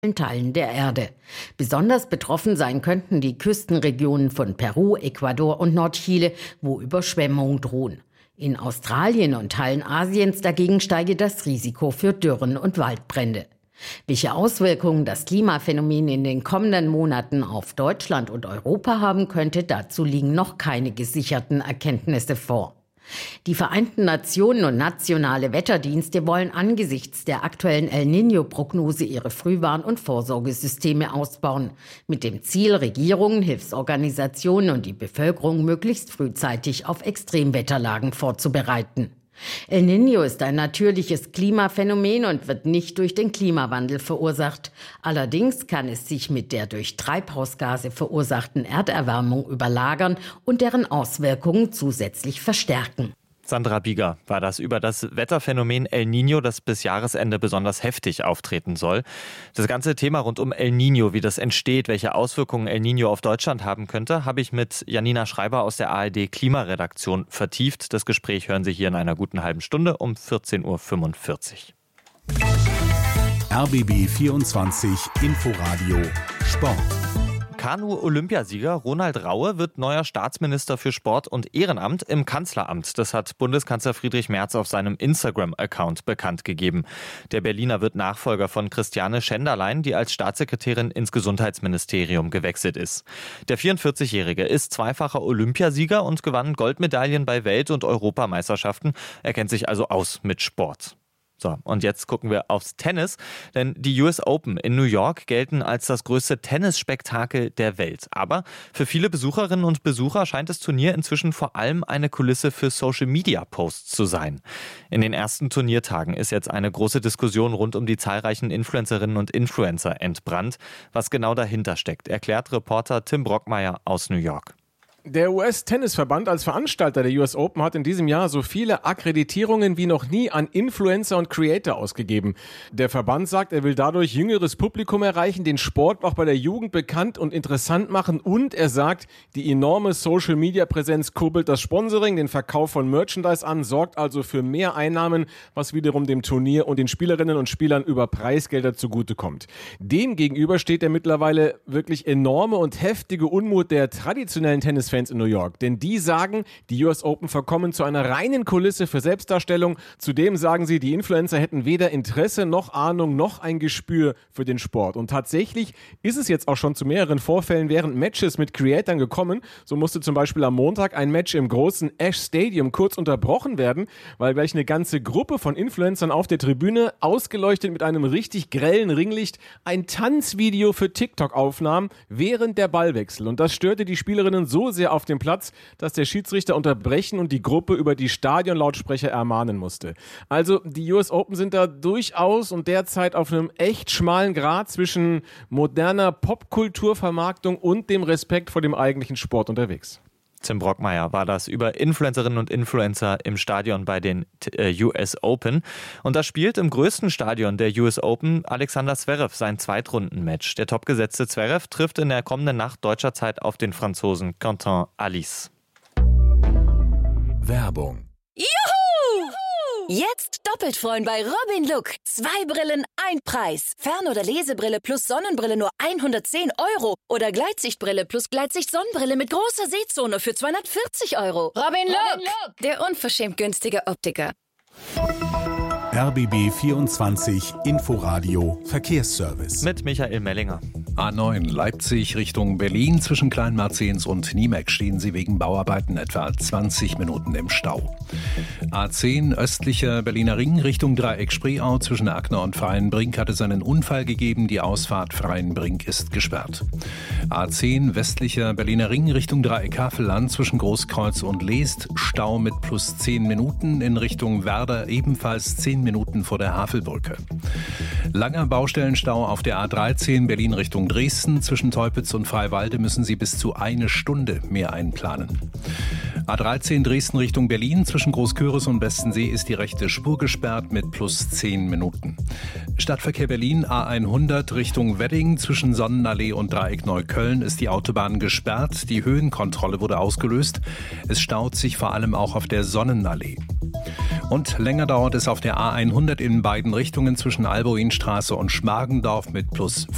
in Teilen der Erde. Besonders betroffen sein könnten die Küstenregionen von Peru, Ecuador und Nordchile, wo Überschwemmungen drohen. In Australien und Teilen Asiens dagegen steige das Risiko für Dürren und Waldbrände. Welche Auswirkungen das Klimaphänomen in den kommenden Monaten auf Deutschland und Europa haben könnte, dazu liegen noch keine gesicherten Erkenntnisse vor. Die Vereinten Nationen und nationale Wetterdienste wollen angesichts der aktuellen El Niño-Prognose ihre Frühwarn- und Vorsorgesysteme ausbauen, mit dem Ziel, Regierungen, Hilfsorganisationen und die Bevölkerung möglichst frühzeitig auf Extremwetterlagen vorzubereiten. El Niño ist ein natürliches Klimaphänomen und wird nicht durch den Klimawandel verursacht. Allerdings kann es sich mit der durch Treibhausgase verursachten Erderwärmung überlagern und deren Auswirkungen zusätzlich verstärken. Sandra Bieger war das über das Wetterphänomen El Niño, das bis Jahresende besonders heftig auftreten soll. Das ganze Thema rund um El Niño, wie das entsteht, welche Auswirkungen El Niño auf Deutschland haben könnte, habe ich mit Janina Schreiber aus der ARD Klimaredaktion vertieft. Das Gespräch hören Sie hier in einer guten halben Stunde um 14.45 Uhr. RBB 24 Inforadio Sport. Kanu-Olympiasieger Ronald Raue wird neuer Staatsminister für Sport und Ehrenamt im Kanzleramt. Das hat Bundeskanzler Friedrich Merz auf seinem Instagram-Account bekannt gegeben. Der Berliner wird Nachfolger von Christiane Schenderlein, die als Staatssekretärin ins Gesundheitsministerium gewechselt ist. Der 44-Jährige ist zweifacher Olympiasieger und gewann Goldmedaillen bei Welt- und Europameisterschaften. Er kennt sich also aus mit Sport. So, und jetzt gucken wir aufs Tennis, denn die US Open in New York gelten als das größte Tennisspektakel der Welt. Aber für viele Besucherinnen und Besucher scheint das Turnier inzwischen vor allem eine Kulisse für Social-Media-Posts zu sein. In den ersten Turniertagen ist jetzt eine große Diskussion rund um die zahlreichen Influencerinnen und Influencer entbrannt. Was genau dahinter steckt, erklärt Reporter Tim Brockmeier aus New York. Der US-Tennisverband als Veranstalter der US Open hat in diesem Jahr so viele Akkreditierungen wie noch nie an Influencer und Creator ausgegeben. Der Verband sagt, er will dadurch jüngeres Publikum erreichen, den Sport auch bei der Jugend bekannt und interessant machen und er sagt, die enorme Social-Media-Präsenz kurbelt das Sponsoring, den Verkauf von Merchandise an, sorgt also für mehr Einnahmen, was wiederum dem Turnier und den Spielerinnen und Spielern über Preisgelder zugutekommt. Dem gegenüber steht der mittlerweile wirklich enorme und heftige Unmut der traditionellen Tennisfans in New York, denn die sagen, die US Open verkommen zu einer reinen Kulisse für Selbstdarstellung. Zudem sagen sie, die Influencer hätten weder Interesse noch Ahnung noch ein Gespür für den Sport. Und tatsächlich ist es jetzt auch schon zu mehreren Vorfällen während Matches mit Creatoren gekommen. So musste zum Beispiel am Montag ein Match im großen Ash Stadium kurz unterbrochen werden, weil gleich eine ganze Gruppe von Influencern auf der Tribüne, ausgeleuchtet mit einem richtig grellen Ringlicht, ein Tanzvideo für TikTok aufnahm während der Ballwechsel. Und das störte die Spielerinnen so sehr auf dem Platz, dass der Schiedsrichter unterbrechen und die Gruppe über die Stadionlautsprecher ermahnen musste. Also die US Open sind da durchaus und derzeit auf einem echt schmalen Grat zwischen moderner Popkulturvermarktung und dem Respekt vor dem eigentlichen Sport unterwegs. Tim Brockmeier war das über Influencerinnen und Influencer im Stadion bei den US Open. Und da spielt im größten Stadion der US Open Alexander Zverev sein Zweitrundenmatch. Der topgesetzte Zverev trifft in der kommenden Nacht deutscher Zeit auf den Franzosen Quentin Alice. Werbung. Juhu! Jetzt doppelt freuen bei Robin Look. 2 Brillen, ein Preis. Fern- oder Lesebrille plus Sonnenbrille nur 110 €. Oder Gleitsichtbrille plus Gleitsicht-Sonnenbrille mit großer Sehzone für 240 €. Robin Look, der unverschämt günstige Optiker. RBB 24 Inforadio Verkehrsservice. Mit Michael Mellinger. A9 Leipzig Richtung Berlin. Zwischen Kleinmarzens und Niemeck stehen Sie wegen Bauarbeiten etwa 20 Minuten im Stau. A10 östlicher Berliner Ring Richtung Dreieck Spreeau. Zwischen Ackner und Freienbrink hat es einen Unfall gegeben. Die Ausfahrt Freienbrink ist gesperrt. A10 westlicher Berliner Ring Richtung Dreieck Havelland. Zwischen Großkreuz und Leest Stau mit plus 10 Minuten. In Richtung Werder ebenfalls 10 Minuten vor der Havelbrücke. Langer Baustellenstau auf der A13 Berlin Richtung Dresden. Zwischen Teupitz und Freiwalde müssen Sie bis zu 1 Stunde mehr einplanen. A13 Dresden Richtung Berlin. Zwischen Großköris und Bestensee ist die rechte Spur gesperrt mit plus 10 Minuten. Stadtverkehr Berlin A100 Richtung Wedding. Zwischen Sonnenallee und Dreieck Neukölln ist die Autobahn gesperrt. Die Höhenkontrolle wurde ausgelöst. Es staut sich vor allem auch auf der Sonnenallee. Und länger dauert es auf der A100 in beiden Richtungen zwischen Alboinstraße und Schmargendorf mit plus